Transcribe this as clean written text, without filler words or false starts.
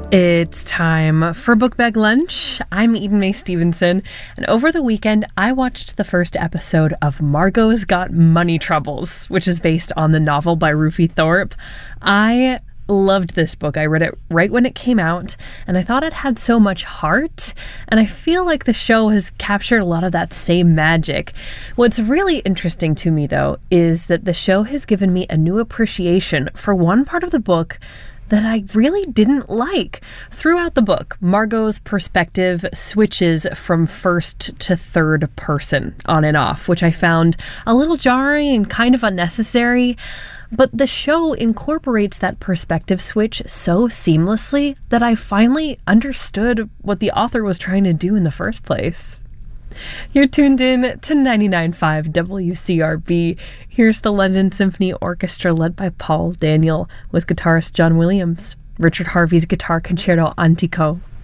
It's time for Book Bag Lunch. I'm Eden Mae Stevenson, and over the weekend, I watched the first episode of Margot's Got Money Troubles, which is based on the novel by Rufi Thorpe. I loved this book. I read it right when it came out, and I thought it had so much heart, and I feel like the show has captured a lot of that same magic. What's really interesting to me, though, is that the show has given me a new appreciation for one part of the book that I really didn't like. Throughout the book, Margot's perspective switches from first to third person on and off, which I found a little jarring and kind of unnecessary. But the show incorporates that perspective switch so seamlessly that I finally understood what the author was trying to do in the first place. You're tuned in to 99.5 WCRB. Here's the London Symphony Orchestra led by Paul Daniel with guitarist John Williams, Richard Harvey's Guitar Concerto Antico,